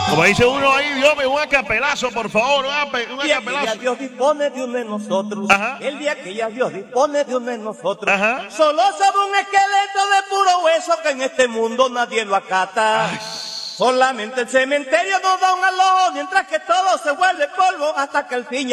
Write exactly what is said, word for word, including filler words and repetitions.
Como dice uno ahí, Dios me un acapelazo, por favor, un, ape, un El día acapelazo. que ya Dios dispone de uno de nosotros. Ajá. El día que ya Dios dispone de uno de nosotros. Ajá. Solo somos un esqueleto de puro hueso que en este mundo nadie lo acata. Ay. Solamente el cementerio nos da un alojo, mientras que todo se vuelve polvo hasta que al fin